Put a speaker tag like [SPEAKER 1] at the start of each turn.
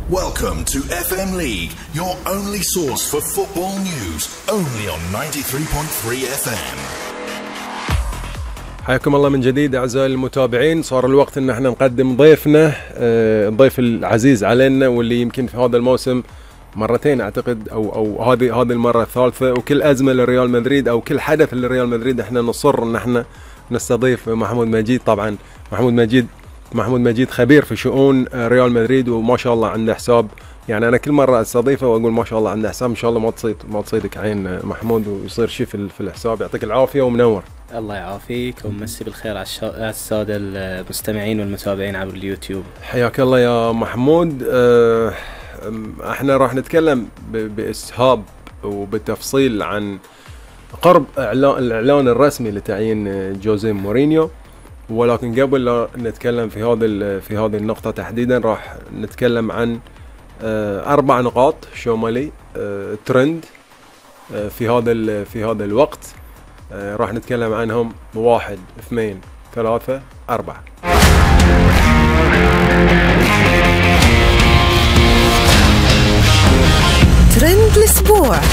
[SPEAKER 1] Welcome to FM League, your only source for football news, only on 93.3 FM.
[SPEAKER 2] حياكم الله من جديد أعزائي المتابعين. صار الوقت إن احنا نقدم ضيفنا، الضيف العزيز علينا واللي يمكن في هذا الموسم مرتين أعتقد أو هذه المرة الثالثة، وكل أزمة لريال مدريد أو كل حدث لريال مدريد احنا نصر إن احنا نستضيف محمود مجيد. طبعا محمود مجيد خبير في شؤون ريال مدريد، وما شاء الله عنده حساب. يعني أنا كل مرة أستضيفه وأقول ما شاء الله عنده حساب، إن شاء الله ما تصيدك عين محمود ويصير شيء في الحساب. يعطيك العافية ومنور.
[SPEAKER 3] الله يعافيك ومسي بالخير على السادة المستمعين والمتابعين عبر اليوتيوب.
[SPEAKER 2] حياك الله يا محمود. احنا راح نتكلم بإسهاب وبالتفصيل عن قرب الإعلان الرسمي لتعيين جوزيه مورينيو، ولكن قبل لا نتكلم في هذه النقطة تحديدا راح نتكلم عن 4 نقاط شومالي ترند في هذا الوقت. راح نتكلم عنهم 1 2 3 4.
[SPEAKER 4] ترند الأسبوع.